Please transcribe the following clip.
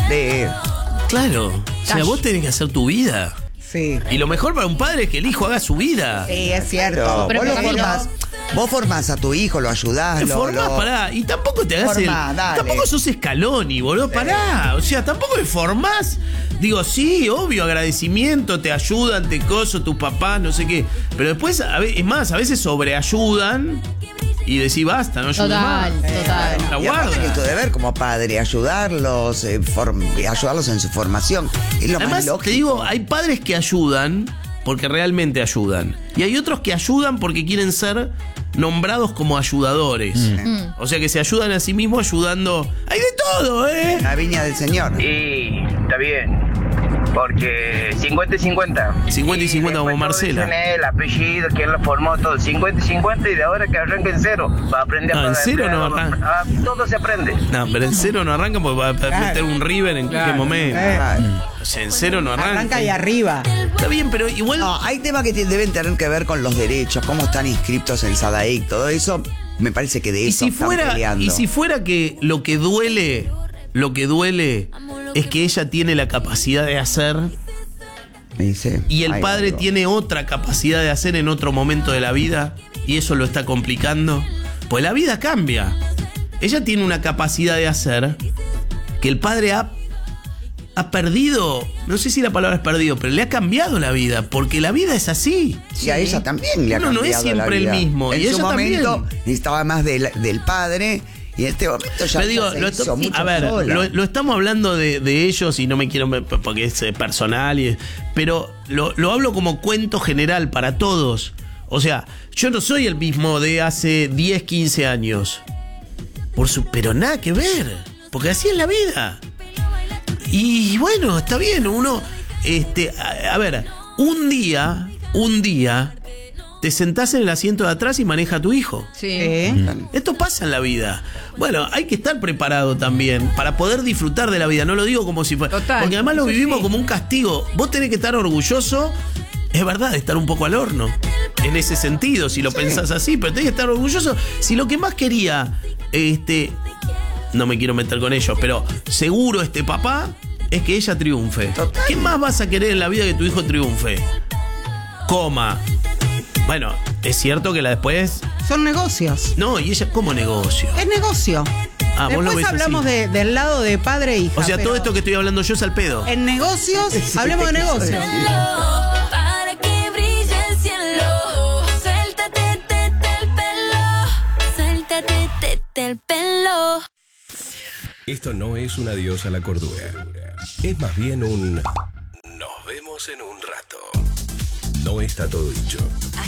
Claro. O sea, vos tenés que hacer tu vida. Sí. Y lo mejor para un padre es que el hijo haga su vida. Sí, es cierto. Pero Vos lo Camilo, formás. Vos formás a tu hijo, lo ayudás. Te formás, pará. Y tampoco te hagas Dale. Tampoco sos Scaloni, boludo. Pará. O sea, tampoco te formás. Digo, sí, obvio, agradecimiento, te ayudan, te coso, tus papás, no sé qué. Pero después, es más, a veces sobreayudan y decís, basta, no ayudes más. Total. La Y aparte guarda. que es tu deber como padre, ayudarlos, ayudarlos en su formación. Es lo Además, más lógico. te digo, hay padres que ayudan porque realmente ayudan. Y hay otros que ayudan porque quieren ser nombrados como ayudadores. O sea, que se ayudan a sí mismos ayudando. Hay de todo, ¿eh? La viña del Señor. Y está bien, porque 50 y 50. 50 y 50 como después Marcela. todo dicen el apellido, quién lo formó, todo. 50 y 50 y de ahora que arranca en cero. Va a aprender No, a en cero no arranca. todo se aprende. No, pero en cero no arranca porque va a meter un River en cualquier momento. O sea, en cero no arranca. Arranca ahí arriba. Está bien, pero igual. No, hay temas que deben tener que ver con los derechos, cómo están inscriptos en SADAIC, todo eso. Me parece que de eso están peleando. Y si fuera que lo que duele es que ella tiene la capacidad de hacer Me dice, y el ay, padre amigo. tiene otra capacidad de hacer en otro momento de la vida y eso lo está complicando, pues la vida cambia. Ella tiene una capacidad de hacer que el padre ha perdido, no sé si la palabra es perdido, pero le ha cambiado la vida, porque la vida es así. Y a ella también le ha Uno cambiado no es siempre la vida. el mismo, En y su ella momento también. necesitaba más del padre y en este momento ya, Pero digo, se hizo mucho a ver, sola. lo estamos hablando de ellos y no me quiero porque es personal, pero lo hablo como cuento general para todos. O sea, yo no soy el mismo de hace 10, 15 años. Pero nada que ver, porque así es la vida. Y bueno, está bien, uno, a ver, un día, te sentás en el asiento de atrás y maneja a tu hijo. Sí. Esto pasa en la vida. Bueno, hay que estar preparado también para poder disfrutar de la vida. No lo digo como si fuera. Total. Porque además lo Eso vivimos sí. como un castigo. Vos tenés que estar orgulloso, es verdad, de estar un poco al horno. En ese sentido, si lo pensás así, pero tenés que estar orgulloso. Si lo que más quería, no me quiero meter con ellos, pero seguro papá es que ella triunfe. Total. ¿Qué más vas a querer en la vida que tu hijo triunfe? Coma. Bueno, es cierto que la después. Son negocios. No, y ella, ¿cómo negocio? Es negocio. Ah, vos lo Después ves hablamos así. del lado de padre e hija. O sea, todo pero esto que estoy hablando yo es al pedo. en negocios, hablemos de negocios. Para que brille el cielo. Suéltate el pelo. Suéltate el pelo. Esto no es un adiós a la cordura. Es más bien un nos vemos en un rato. No está todo dicho.